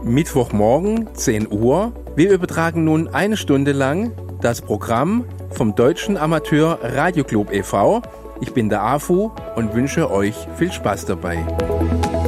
Mittwochmorgen, 10 Uhr. Wir übertragen nun eine Stunde lang das Programm vom Deutschen Amateur Radioclub e.V. Ich bin der AFU und wünsche euch viel Spaß dabei.